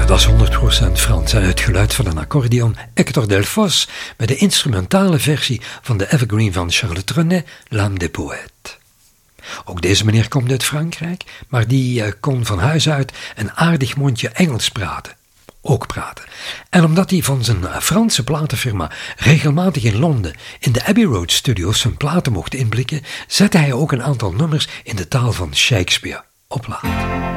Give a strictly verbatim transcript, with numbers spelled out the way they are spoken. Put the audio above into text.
Dat is honderd procent Frans en het geluid van een accordeon Hector Delfosse met de instrumentale versie van de evergreen van Charlotte Trenet, L'âme des poètes. Ook deze meneer komt uit Frankrijk, maar die uh, kon van huis uit een aardig mondje Engels praten. Ook praten. En omdat hij van zijn uh, Franse platenfirma regelmatig in Londen in de Abbey Road Studios zijn platen mocht inblikken, zette hij ook een aantal nummers in de taal van Shakespeare op plaat.